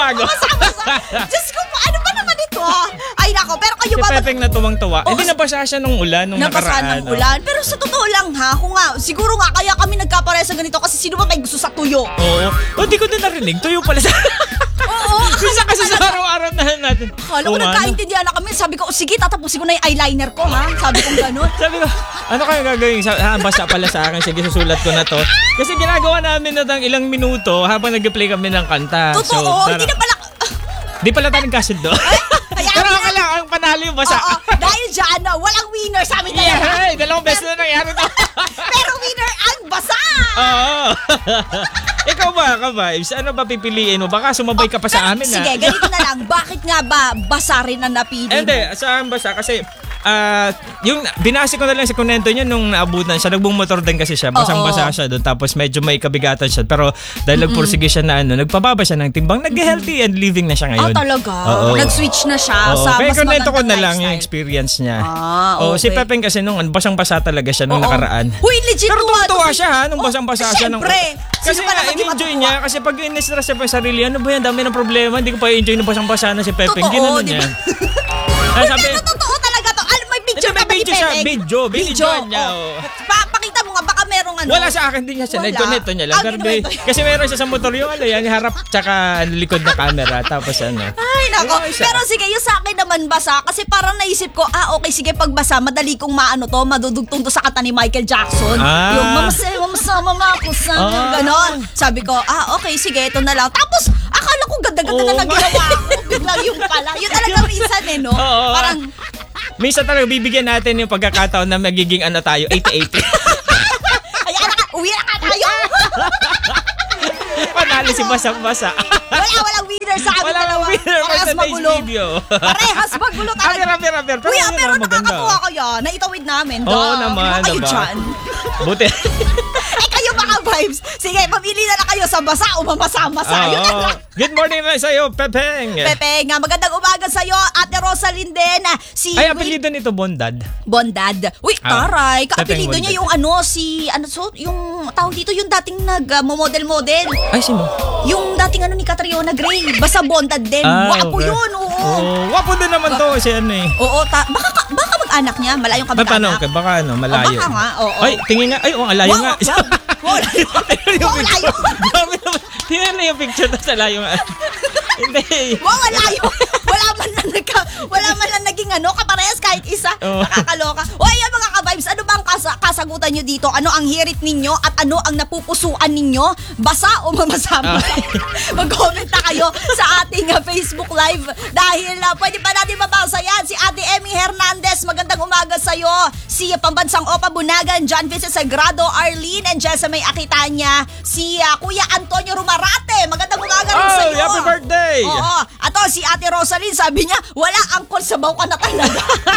bago. Diyos ko po, ano ba naman ito? Ay nako, pero kayo Si ba? Pepeng na tuwang-tuwa. Hindi nabasa siya nung ulan, nung Nabasa nakaraan. ng ulan. Pero sa totoo lang ha, kung nga, siguro nga kaya kami nagkapareha sa ganito kasi sino ba may gusto sa tuyo? Oo. Di ko din narinig. Tuyo pala sa... Oo. Minsan kasi sa araw-araw na natin. Kala ko nagkaintindihan na kami. Sabi ko, sige, tatapusin ko na yung eyeliner ko ha. Sabi ko gano'n. Sabi ko, ano kaya gagawin? Basta pala sa akin. Sige, susulat ko na to. Kasi ginagawa namin na ng ilang minuto habang nag-play kami ng kanta. Totoo, hindi na pala... Di pala tayo nagkasundo. Pero ako lang, ang panalo yung basa. Oo, dahil dyan, walang winner sa amin Yeah, dalawang beses na nangyari to. Pero winner ang basa! Oo. Ikaw ba, Vibes? Ano ba pipiliin mo? Baka sumabay ka pa sa amin, ha? Sige, ganito na lang. Bakit nga ba basa rin ang napili mo? Hindi, sa basa kasi yung binasi ko na lang sa kunento niya nung naabutan siya, nagbumotor din kasi siya, basang-basa siya doon, tapos medyo may kabigatan siya, pero dahil nagpursige siya na nagpababa siya ng timbang, nag-healthy and living na siya ngayon. Talaga? Oo. Nag-switch na siya sa pero mas kunento ko na magandang lang lifestyle. yung experience niya. Okay. Si Pepeng kasi nung basang-basa talaga siya nung nakaraan. Huy, legit Pero tuwa tuwa siya ha, nung basang-basa siya. Siyempre. Kasi nga, in-enjoy niya. Kasi pag in-stress siya pa yung sarili, ano ba yan, dami ng problema, hindi ko pa i-enjoy nung basang-basa na si Pepeng. Totoo, Ginanon diba? niya. Sabi, Pero totoo talaga to. May picture ka ba ni siya, Pepeng? video niya. Pakita mo nga, baka merong ano. Wala sa akin din niya siya. Wala. Nagkonecto niya lang. Kasi meron siya sa motor yung yung harap tsaka likod na camera. Tapos ano. Ay, nako. Pero sige, yung sa akin naman basa. Kasi parang naisip ko, okay, sige, pag basa, madali kong maano to, madudugtong to sa kanta ni Michael Jackson. Yung mamasama ako sa ganon. Sabi ko, okay, sige, ito na lang. Tapos, akala ko ganda-ganda na naginawa ko. Biglang yung pala. Yun talaga minsan no? Parang, minsan talaga bibigyan natin yung pagkakataon na magiging ano tayo, 80-80. uwi na ka tayo. Panalo si Basang-Basa. Walang winner sa amin dalawa. Walang winner for today's video. Parehas magulo talaga. Pero pero nakakatuwa kaya. Naitawid namin. Oo naman. Kayo dyan. Buti. Kayo mga vibes. Sige, pamili na lang kayo sa basa o mamasa-masa. Yun na lang. Good morning na sa'yo, Pepeng. Pepeng, magandang umaga sa'yo. Ate Rosalyn din. Ay, apelido nito, Bondad. Bondad. Uy, taray. Kaapelido Pepeng niya yung yung tawag dito, yung dating nag-model-model. Ay, sino? Yung dating ni Catriona Gray. Basta Bondad din. Wapo okay. yun, oo. Wapo din naman to si ano eh. Oo, baka mag-anak niya. Malayong kamag-anak. Paano? Baka malayo. Baka nga, oo. Ay, tingin nga. Ay, alayo nga. Malayo. Tingnan na yung picture na sa layo nga. Hindi. Malayo. Wala man lang naging kaparehas kahit isa. Nakakaloka. O ayan mga ka-vibes, ano ba ang kasagutan nyo dito? Ano ang hirit ninyo at ano ang napupusuan ninyo? Basa o mamasama? Mag-comment na kayo sa ating Facebook Live dahil pwede pa natin mabasa yan. Si Ate Emmy Hernandez, magandang umaga sa'yo. Si Pambansang Opa Bunagan, John Vincent Sagrado, Arlene and Jessa May Akitanya. Si Kuya Antonio Rumarate, magandang umaga rin sa'yo. Happy birthday! Oo. Ato, si Ate Rosalyn, sabi niya, wala angkol sa baw ka na talaga.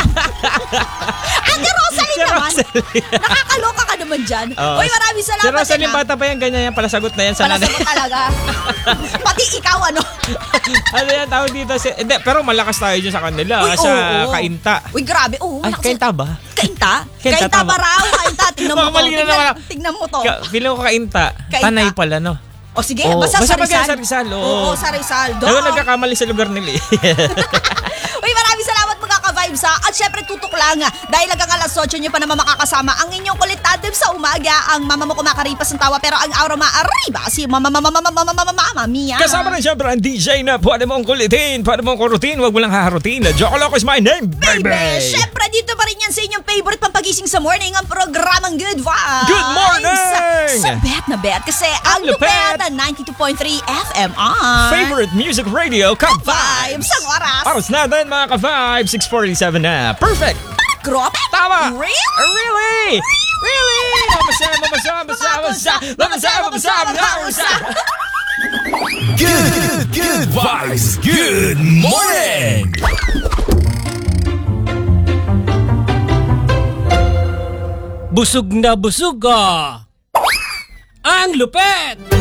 Ate Rosalyn naman. Nakakaloka ka naman dyan. Uy, maraming salamat. Si Rosalyn bata pa yan, ganyan yan, palasagot na yan. Palasagot talaga. Pati ikaw, Ano yan, tawag dito? Hindi, pero malakas tayo dyan sa kanila. Uy, sa Kainta. Uy, grabe. Ay, Kainta ba? Kainta? Kainta ba raw? Kainta, tingnan mo to. Tingnan mo to. Pili ko Kainta. Tanay pala, no? O sige, basta sa Rizal. Sa Rizal. Oo, sa Rizal. Ako nagkakamali sa lugar nila. Uy, maraming salamat mga ka-vibes ha. At syempre tutok lang dahil hanggang alas 8 nyo pa naman makakasama ang inyong kulit tandem sa umaga. Ang mama mo kumakaripas ng tawa pero ang aura maariba si mama Mia. Kasama rin syempre ang DJ na pwede mong kulitin, pwede mong kurutin, wag mo lang haharutin. Jocoloco is my name, baby! Syempre dito pa rin yan sa inyong favorite pampagising sa morning ang programang Good Vibes. Good morning! Sa bet na bet kasi ang lupet 92.3 FM on favorite music radio, Ka-Vibes ang oras. Oras natin mga Ka-Vibes, 6:47 na. Perfect! Grabe! Tama! Really? Good vibes. Good morning. Busog na busog Ang lupet!